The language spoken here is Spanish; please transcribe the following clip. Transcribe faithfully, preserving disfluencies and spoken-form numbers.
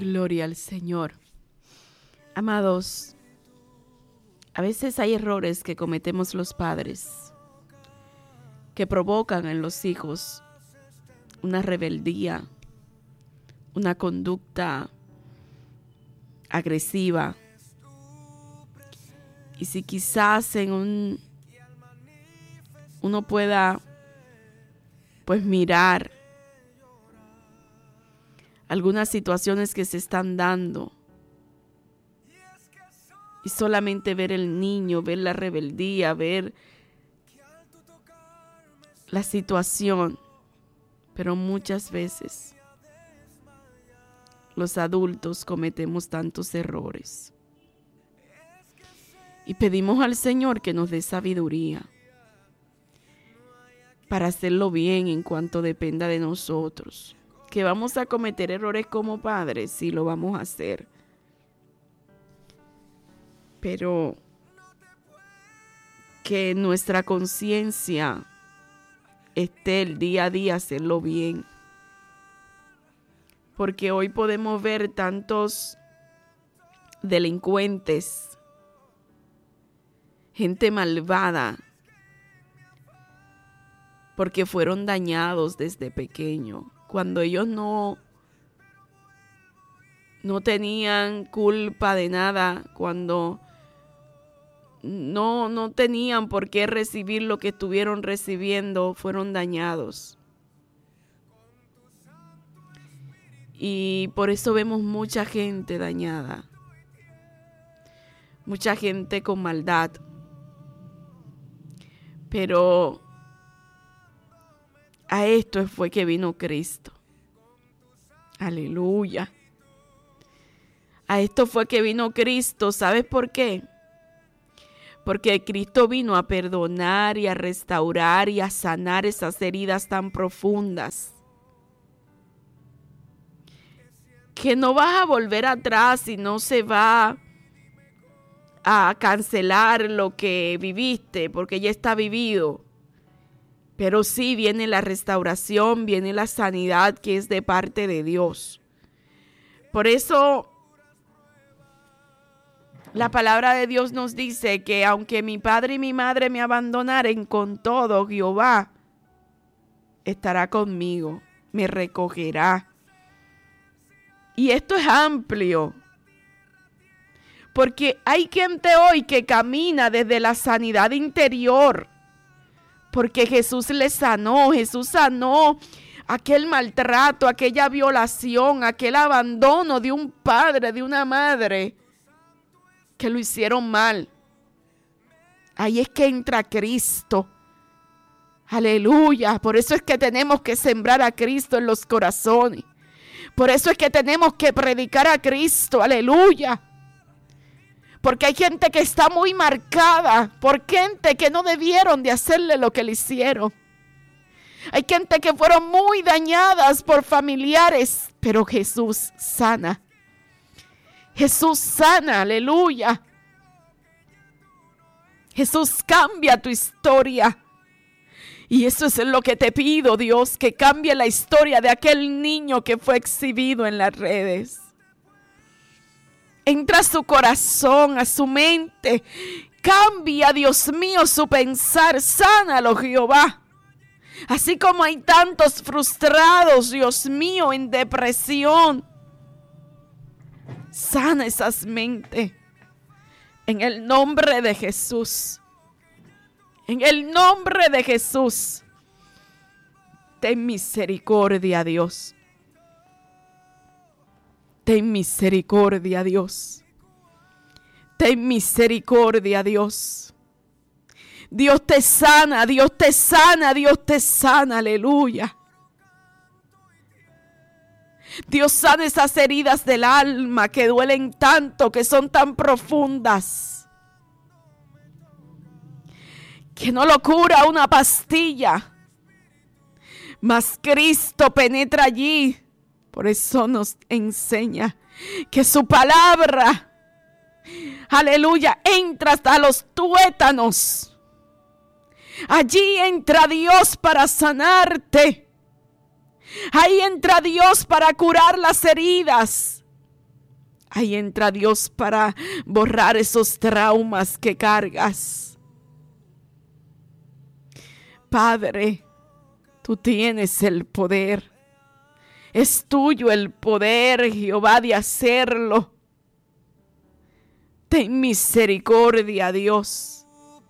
Gloria al Señor. Amados, a veces hay errores que cometemos los padres que provocan en los hijos una rebeldía, una conducta agresiva. Y si quizás en un uno pueda pues mirar algunas situaciones que se están dando y solamente ver el niño, ver la rebeldía, ver la situación, pero muchas veces los adultos cometemos tantos errores y pedimos al Señor que nos dé sabiduría para hacerlo bien en cuanto dependa de nosotros. Que vamos a cometer errores como padres, sí lo vamos a hacer. Pero que nuestra conciencia esté el día a día hacerlo bien. Porque hoy podemos ver tantos delincuentes, gente malvada, porque fueron dañados desde pequeño. Cuando ellos no, no tenían culpa de nada, cuando no, no tenían por qué recibir lo que estuvieron recibiendo, fueron dañados. Y por eso vemos mucha gente dañada, mucha gente con maldad. Pero a esto fue que vino Cristo. Aleluya. A esto fue que vino Cristo. ¿Sabes por qué? Porque Cristo vino a perdonar y a restaurar y a sanar esas heridas tan profundas. Que no vas a volver atrás y no se va a cancelar lo que viviste, porque ya está vivido. Pero sí viene la restauración, viene la sanidad que es de parte de Dios. Por eso la palabra de Dios nos dice que aunque mi padre y mi madre me abandonaren, con todo Jehová estará conmigo, me recogerá. Y esto es amplio, porque hay gente hoy que camina desde la sanidad interior. Porque Jesús le sanó, Jesús sanó aquel maltrato, aquella violación, aquel abandono de un padre, de una madre, que lo hicieron mal. Ahí es que entra Cristo. Aleluya. Por eso es que tenemos que sembrar a Cristo en los corazones. Por eso es que tenemos que predicar a Cristo. Aleluya. Porque hay gente que está muy marcada por gente que no debieron de hacerle lo que le hicieron. Hay gente que fueron muy dañadas por familiares, pero Jesús sana. Jesús sana, aleluya. Jesús cambia tu historia. Y eso es lo que te pido, Dios, que cambie la historia de aquel niño que fue exhibido en las redes. Entra a su corazón, a su mente. Cambia, Dios mío, su pensar. Sánalo, Jehová. Así como hay tantos frustrados, Dios mío, en depresión. Sana esas mentes. En el nombre de Jesús. En el nombre de Jesús. Ten misericordia, Dios. Ten misericordia, Dios. Ten misericordia, Dios. Dios te sana, Dios te sana, Dios te sana, aleluya. Dios sana esas heridas del alma que duelen tanto, que son tan profundas, que no lo cura una pastilla, mas Cristo penetra allí. Por eso nos enseña que su palabra, aleluya, entra hasta los tuétanos. Allí entra Dios para sanarte. Ahí entra Dios para curar las heridas. Ahí entra Dios para borrar esos traumas que cargas. Padre, tú tienes el poder. Es tuyo el poder, Jehová, de hacerlo. Ten misericordia, Dios.